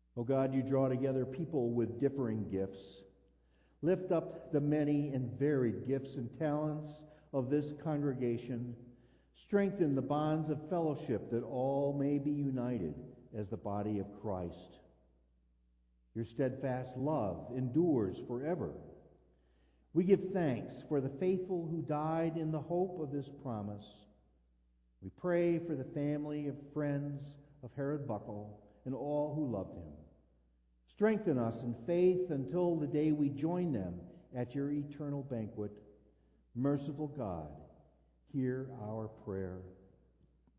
O God, you draw together people with differing gifts. Lift up the many and varied gifts and talents of this congregation. Strengthen the bonds of fellowship that all may be united as the body of Christ. Your steadfast love endures forever. We give thanks for the faithful who died in the hope of this promise. We pray for the family of friends of Herod Buckle and all who loved him. Strengthen us in faith until the day we join them at your eternal banquet. Merciful God, hear our prayer.